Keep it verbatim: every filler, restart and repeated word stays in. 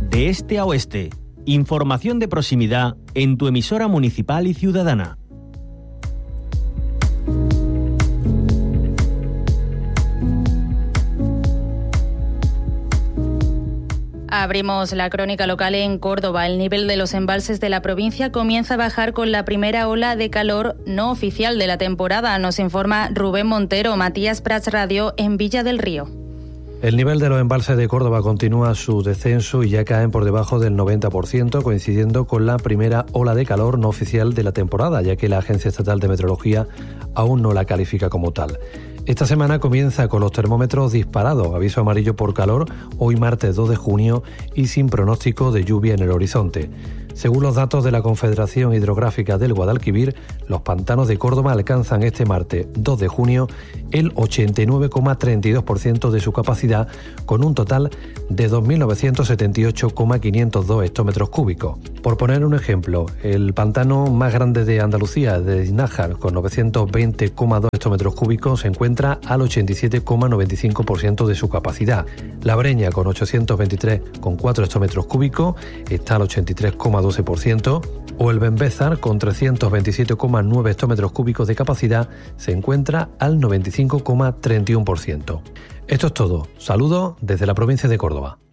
De este a oeste, información de proximidad en tu emisora municipal y ciudadana. Abrimos la crónica local en Córdoba. El nivel de los embalses de la provincia comienza a bajar con la primera ola de calor no oficial de la temporada. Nos informa Rubén Montero, Matías Prats Radio en Villa del Río. El nivel de los embalses de Córdoba continúa su descenso y ya caen por debajo del noventa por ciento, coincidiendo con la primera ola de calor no oficial de la temporada, ya que la Agencia Estatal de Meteorología aún no la califica como tal. Esta semana comienza con los termómetros disparados, aviso amarillo por calor, hoy martes dos de junio y sin pronóstico de lluvia en el horizonte. Según los datos de la Confederación Hidrográfica del Guadalquivir, los pantanos de Córdoba alcanzan este martes dos de junio el ochenta y nueve coma treinta y dos por ciento de su capacidad, con un total de dos mil novecientos setenta y ocho coma quinientos dos hectómetros cúbicos. Por poner un ejemplo, el pantano más grande de Andalucía, de Nájar, con novecientos veinte coma dos hectómetros cúbicos, se encuentra al ochenta y siete coma noventa y cinco por ciento de su capacidad. La Breña, con ochocientos veintitrés coma cuatro hectómetros cúbicos, está al ochenta y tres coma doce por ciento, o el Benbézar, con trescientos veintisiete coma nueve hectómetros cúbicos de capacidad, se encuentra al noventa y cinco coma treinta y uno por ciento. Esto es todo. Saludos desde la provincia de Córdoba.